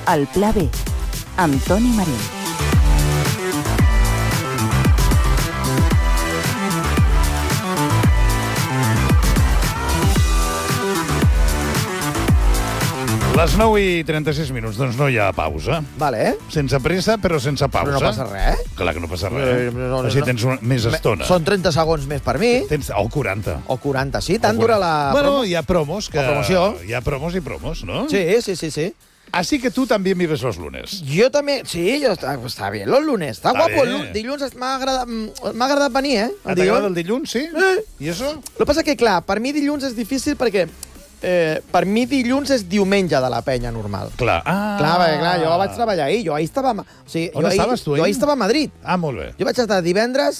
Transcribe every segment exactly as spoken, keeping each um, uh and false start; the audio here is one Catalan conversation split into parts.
El Pla B, amb Toni Marín. Les nou i trenta-sis minuts, doncs no hi ha pausa. Vale, eh? Sense pressa, però sense pausa. Però no passa res. Clar que no passa res. No, no, no, Així no. tens una, més estona. Són trenta segons més per mi. Tens, o quaranta. O quaranta, sí. Tant dura la... Bueno, promo? hi ha promos que... La promoció. Hi ha promos i promos, no? Sí, sí, sí, sí. Así que tú también vives los lunes. Jo també... Sí, jo està, està bé, los lunes. Està, Està guapo. bé. El lu- dilluns es- m'ha agradat, m'ha agradat venir, eh? El T'agrada dilluns. el dilluns, sí? Eh. I això? El que passa que, clar, per mi dilluns és difícil perquè eh, per mi dilluns és diumenge de la penya normal. Clar. Ah. Clar, perquè, clar, jo vaig treballar ahir. Jo ahir estava... a Ma- O sigui, On jo ahir, estaves tu, ahir? Jo ahir estava a Madrid. Ah, molt bé. Jo vaig estar divendres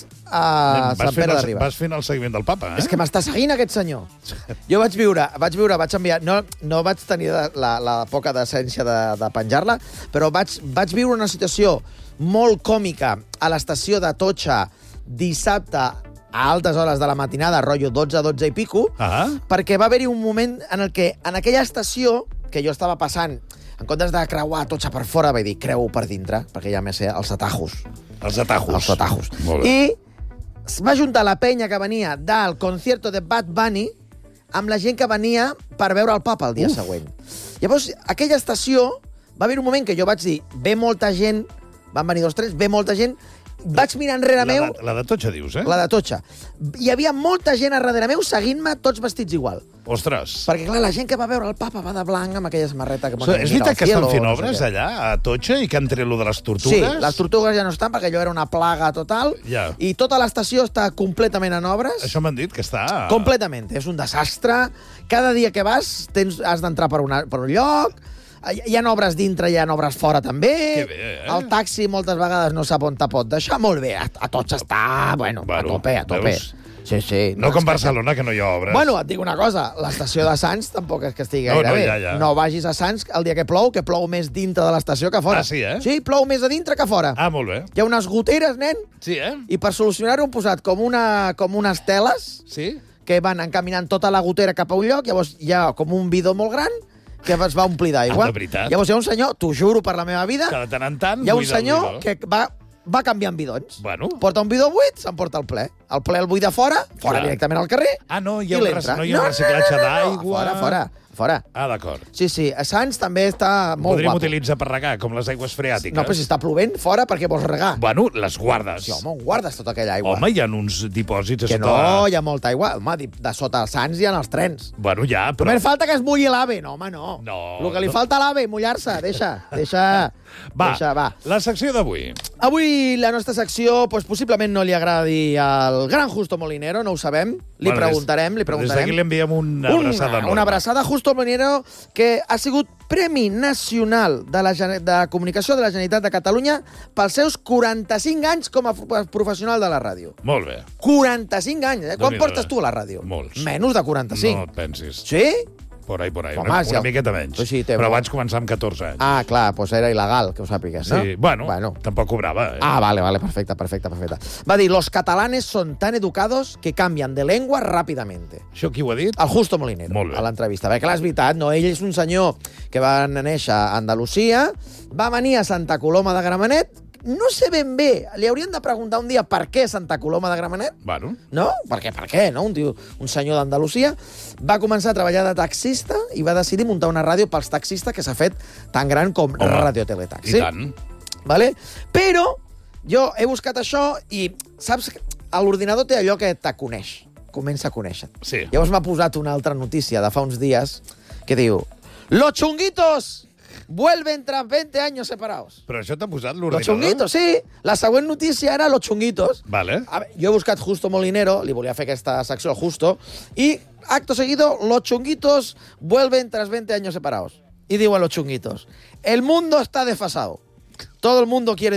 a vas Sant fent Pere el- de Ribes. Vas fent el seguiment del papa, eh? És que m'està seguint aquest senyor. Jo vaig viure, vaig viure, vaig enviar... No, no vaig tenir la, la poca decència de, de penjar-la, però vaig, vaig viure una situació molt còmica a l'estació de Totxa dissabte a altes hores de la matinada, rotllo dotze, dotze i pico, Ah. perquè va haver-hi un moment en el que, en aquella estació, que jo estava passant, en comptes de creuar Totxa per fora, vaig dir, creu per dintre, perquè ja m'he ser els atajos. Els atajos. Els atajos. Molt bé. I es va juntar la penya que venia del concierto de Bad Bunny amb la gent que venia per veure el papa el dia Uf. següent. Llavors, aquella estació, va haver un moment que jo vaig dir, ve molta gent, van venir dos, tres, ve molta gent, vaig mirar enrere La meu, de, la de Totxa, dius, eh? la de Totxa. Hi havia molta gent a darrere meu seguint-me, tots vestits igual. Ostres. Perquè, clar, la gent que va veure el papa va de blanc amb aquella samarreta que... So, és veritat que estan fent no sé obres què. allà, a Totxa, i que han tret lo de les tortugues? Sí, les tortugues ja no estan perquè allò era una plaga total Ja. i tota l'estació està completament en obres. Això m'han dit que està... Completament. És un desastre. Cada dia que vas tens, has d'entrar per, una, per un lloc. Hi hi ha obres dintre, hi ha obres fora també. Que bé, eh? El taxi moltes vegades no sap on te pot deixar. Molt bé, a, a tots està, bueno, Bueno, a tope, a tope. veus? Sí, sí. No com és que- Barcelona, que no hi ha obres. Bueno, et dic una cosa, l'estació de Sants tampoc és que estigui No, gaire no, bé. ja, ja. No vagis a Sants el dia que plou, que plou més dintre de l'estació que fora. Ah, sí, eh? Sí, plou més a dintre que fora. Ah, molt bé. Hi ha unes goteres, nen, Sí, eh? i per solucionar-ho han posat com, una, com unes teles Sí? que van encaminant tota la gotera cap a un lloc, llavors hi ha com un bidó molt gran que es va omplir d'aigua. Ah, de veritat? Llavors hi ha un senyor, t'ho juro per la meva vida, Que de tant en tant... hi ha un buida el senyor bidó. que va, va canviant bidons. Bueno. Porta un bidó buit, s'emporta el ple. El ple el buida fora, fora Clar. directament al carrer, Ah, no, hi i ha un, l'entra. rec- no hi ha un reciclatge d'aigua... Fora, fora, fora. Ah, d'acord. Sí, sí, a Sants també està molt Podríem guapo. utilitzar per regar, com les aigües freàtiques. No, però si està plovent, fora, perquè vols regar. Bueno, les guardes. Sí, home, on guardes tota aquella aigua? Home, hi ha uns dipòsits a que sota... no, hi ha molta aigua. Home, di- de sota els Sants hi ha els trens. Bueno, ja, però... Només falta que es mulli l'AVE. No, home, no. No, El que li no. falta a l'AVE, mullar-se. Deixa, deixa, Va, deixa, va. la secció d'avui. Avui la nostra secció pues, possiblement no li agradi al gran Justo Molinero, no ho sabem. Li Bueno, preguntarem, li Des preguntarem. d'aquí li enviem una abraçada una, enorme. una abraçada a Justo Molinero, que ha sigut Premi Nacional de la, Gene- de la Comunicació de la Generalitat de Catalunya pels seus quaranta-cinc anys com a f- professional de la ràdio. Molt bé. quaranta-cinc anys, eh? Quan Déu-n'hi-do, portes tu a la ràdio? Molts. Menys de quaranta-cinc. No et pensis. Sí? Por ahí, por ahí. Home, una, si una el- miqueta menys. Pues sí, té Però molt. vaig començar amb catorze anys. Ah, clar, doncs era il·legal, que ho sàpigues, no? sí, bueno, bueno. tampoc cobrava. Eh? Ah, vale, vale, perfecte, perfecte, perfecte. Va dir, los catalanes son tan educados que cambian de lengua rápidamente. Això qui ho ha dit? El Justo Molinero, Molt bé. a l'entrevista. Bé, clar, és veritat, no? Ell és un senyor que va néixer a Andalusia, va venir a Santa Coloma de Gramenet, no sé ben bé, li haurien de preguntar un dia per què Santa Coloma de Gramenet, Bueno, no? Per què, per què, no? Un, tio, un senyor d'Andalusia va començar a treballar de taxista i va decidir muntar una ràdio pels taxistes que s'ha fet tan gran com Home, Radio Teletaxi. i tant. Vale? Però jo he buscat això i, saps, a l'ordinador té allò que t'aconeix, comença a conèixer. Sí. Llavors m'ha posat una altra notícia de fa uns dies que diu «Los chunguitos vuelven tras veinte años separados». Però això t'ha posat Los l'ordinador? chunguitos, sí. La següent notícia era Los chunguitos. Vale. A veure, jo he buscat Justo Molinero, li volia fer aquesta secció al Justo, i acto seguido, los chunguitos vuelven tras veinte años separados. Y digo a los chunguitos, el mundo está desfasado. Todo el mundo quiere